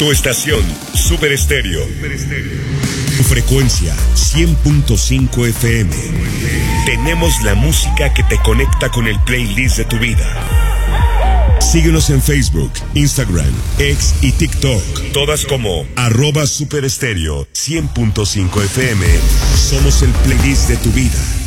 Tu estación, Super Estéreo. Tu frecuencia, 100.5 FM. Tenemos la música que te conecta con el playlist de tu vida. Síguenos en Facebook, Instagram, X y TikTok. Todas como @Super Estéreo 100.5 FM. Somos el playlist de tu vida.